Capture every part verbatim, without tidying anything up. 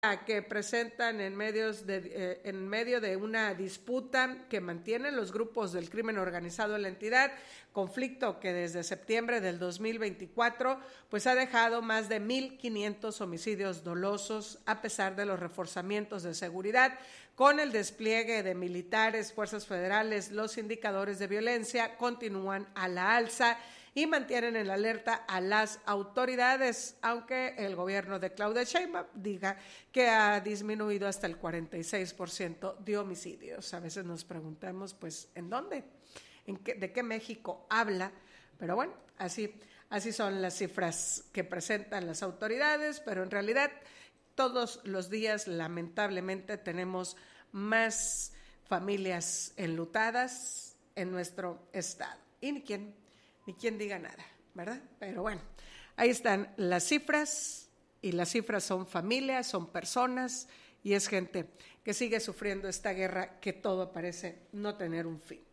que presentan en, medios de, eh, en medio de una disputa que mantienen los grupos del crimen organizado en la entidad, conflicto que desde septiembre del dos mil veinticuatro pues ha dejado más de mil quinientos homicidios dolosos a pesar de los reforzamientos de seguridad. Con el despliegue de militares, fuerzas federales, los indicadores de violencia continúan a la alza y mantienen en alerta a las autoridades, aunque el gobierno de Claudia Sheinbaum diga que ha disminuido hasta el cuarenta y seis por ciento de homicidios. A veces nos preguntamos, pues, ¿en dónde? ¿En qué, ¿De qué México habla? Pero bueno, así, así son las cifras que presentan las autoridades, pero en realidad todos los días, lamentablemente, tenemos más familias enlutadas en nuestro estado. Y ni quién ni quien diga nada, ¿verdad? Pero bueno, ahí están las cifras, y las cifras son familias, son personas, y es gente que sigue sufriendo esta guerra que todo parece no tener un fin.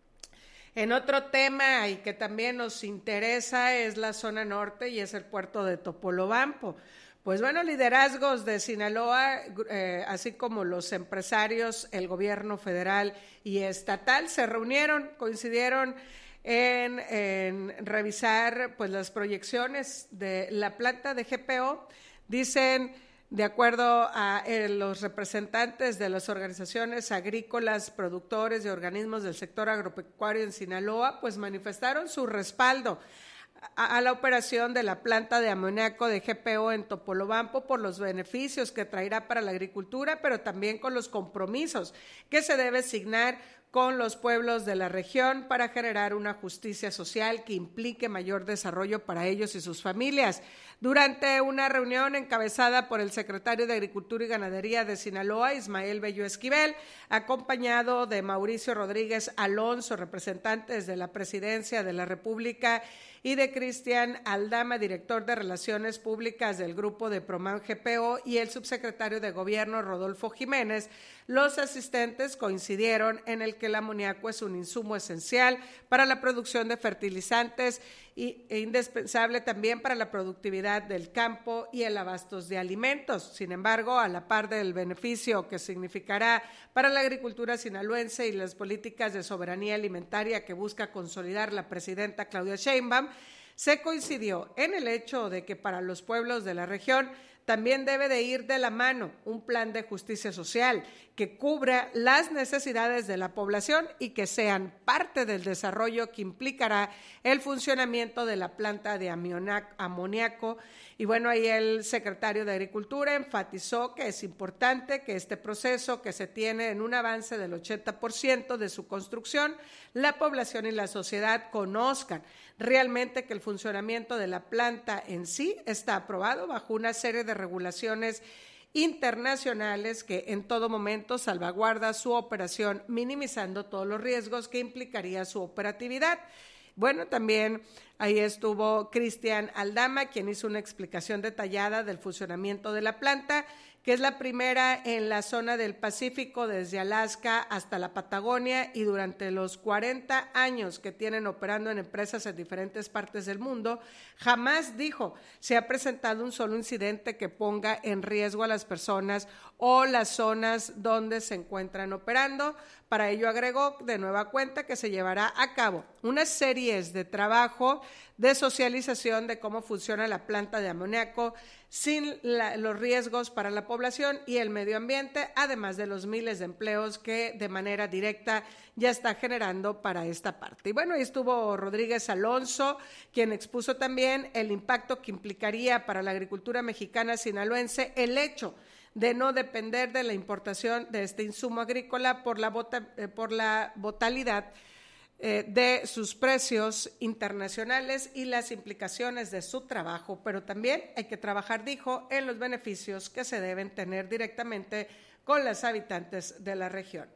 En otro tema, y que también nos interesa, es la zona norte y es el puerto de Topolobampo. Pues bueno, liderazgos de Sinaloa, eh, así como los empresarios, el gobierno federal y estatal, se reunieron, coincidieron En, en revisar pues las proyecciones de la planta de G P O. Dicen, de acuerdo a eh, los representantes de las organizaciones agrícolas, productores y organismos del sector agropecuario en Sinaloa, pues manifestaron su respaldo a, a la operación de la planta de amoníaco de G P O en Topolobampo por los beneficios que traerá para la agricultura, pero también con los compromisos que se debe asignar con los pueblos de la región para generar una justicia social que implique mayor desarrollo para ellos y sus familias. Durante una reunión encabezada por el secretario de Agricultura y Ganadería de Sinaloa, Ismael Bello Esquivel, acompañado de Mauricio Rodríguez Alonso, representantes de la Presidencia de la República, y de Cristian Aldama, director de Relaciones Públicas del Grupo de Proman G P O, y el subsecretario de Gobierno, Rodolfo Jiménez, los asistentes coincidieron en el que el amoníaco es un insumo esencial para la producción de fertilizantes y, e indispensable también para la productividad del campo y el abasto de alimentos. Sin embargo, a la par del beneficio que significará para la agricultura sinaloense y las políticas de soberanía alimentaria que busca consolidar la presidenta Claudia Sheinbaum, se coincidió en el hecho de que para los pueblos de la región también debe de ir de la mano un plan de justicia social que cubra las necesidades de la población y que sean parte del desarrollo que implicará el funcionamiento de la planta de amoníaco. Y bueno, ahí el secretario de Agricultura enfatizó que es importante que este proceso, que se tiene en un avance del ochenta por ciento de su construcción, la población y la sociedad conozcan realmente que el funcionamiento de la planta en sí está aprobado bajo una serie de regulaciones internacionales que en todo momento salvaguarda su operación, minimizando todos los riesgos que implicaría su operatividad. Bueno, también ahí estuvo Cristian Aldama, quien hizo una explicación detallada del funcionamiento de la planta, que es la primera en la zona del Pacífico, desde Alaska hasta la Patagonia, y durante los cuarenta años que tienen operando en empresas en diferentes partes del mundo, jamás, dijo, se ha presentado un solo incidente que ponga en riesgo a las personas o las zonas donde se encuentran operando. Para ello agregó de nueva cuenta que se llevará a cabo una serie de trabajo de socialización de cómo funciona la planta de amoníaco sin la, los riesgos para la población y el medio ambiente, además de los miles de empleos que de manera directa ya está generando para esta parte. Y bueno, ahí estuvo Rodríguez Alonso, quien expuso también el impacto que implicaría para la agricultura mexicana sinaloense el hecho de no depender de la importación de este insumo agrícola por la, bota, eh, por la volatilidad eh, de sus precios internacionales y las implicaciones de su trabajo, pero también hay que trabajar, dijo, en los beneficios que se deben tener directamente con los habitantes de la región.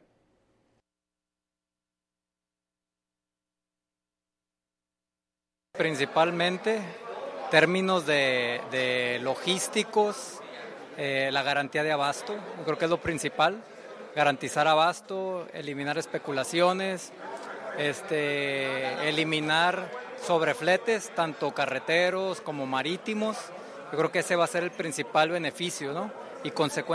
Principalmente términos de, de logísticos, eh, la garantía de abasto, yo creo que es lo principal, garantizar abasto, eliminar especulaciones, este, eliminar sobrefletes, tanto carreteros como marítimos. Yo creo que ese va a ser el principal beneficio, ¿no? Y consecuencia